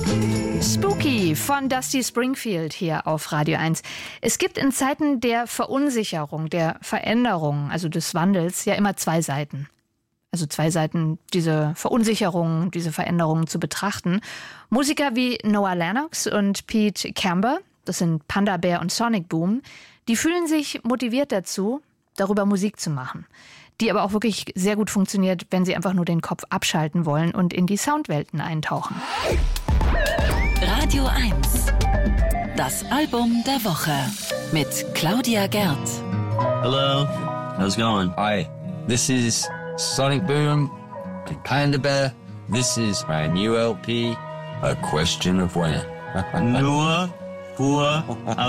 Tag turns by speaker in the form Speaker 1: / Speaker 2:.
Speaker 1: Spooky von Dusty Springfield hier auf Radio 1. Es gibt in Zeiten der Verunsicherung, der Veränderung, also des Wandels, ja immer zwei Seiten. Also zwei Seiten, diese Verunsicherung, diese Veränderungen zu betrachten. Musiker wie Noah Lennox und Pete Camber, das sind Panda Bear und Sonic Boom, die fühlen sich motiviert dazu, darüber Musik zu machen. Die aber auch wirklich sehr gut funktioniert, wenn sie einfach nur den Kopf abschalten wollen und in die Soundwelten eintauchen.
Speaker 2: Radio 1. Das Album der Woche mit Claudia Gerd.
Speaker 3: Hello, how's it going?
Speaker 4: Hi, this is Sonic Boom and Panda Bear. This is my new LP, A Question of When.
Speaker 3: Nur, pur,